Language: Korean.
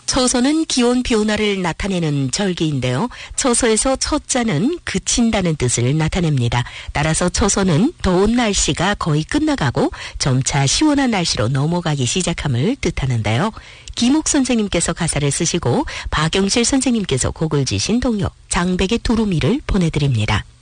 처서는 기온 변화를 나타내는 절기인데요. 처서에서 처자는 그친다는 뜻을 나타냅니다. 따라서 처서는 더운 날씨가 거의 끝나가고 점차 시원한 날씨로 넘어가기 시작함을 뜻하는데요. 김욱 선생님께서 가사를 쓰시고 박영실 선생님께서 곡을 지신 동요 장백의 두루미를 보내드립니다.